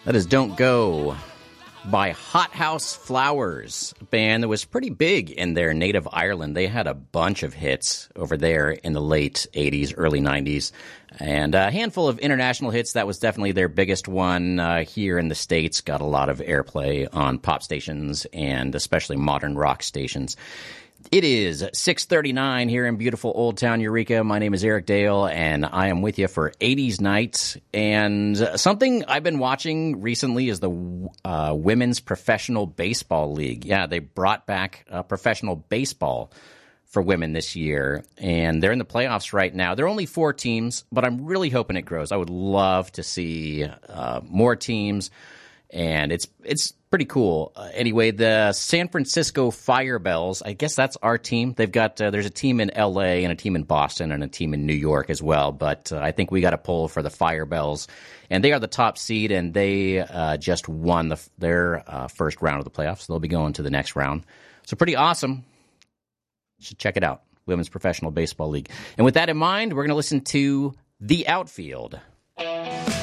That is Don't Go by Hothouse Flowers, a band that was pretty big in their native Ireland. They had a bunch of hits over there in the late 80s, early 90s, and a handful of international hits. That was definitely their biggest one here in the States. Got a lot of airplay on pop stations and especially modern rock stations. It is 6:39 here in beautiful Old Town Eureka. My name is Eric Dale, and I am with you for 80s Night. And something I've been watching recently is the Women's Professional Baseball League. Yeah, they brought back professional baseball for women this year, and they're in the playoffs right now. There are only 4 teams, but I'm really hoping it grows. I would love to see more teams, and it's pretty cool. Anyway, the San Francisco Firebells, I guess that's our team. They've got there's a team in L.A. and a team in Boston and a team in New York as well. But I think we got a pull for the Firebells, and they are the top seed, and they just won their first round of the playoffs. So they'll be going to the next round. So pretty awesome. You should check it out. Women's Professional Baseball League. And with that in mind, we're going to listen to The Outfield.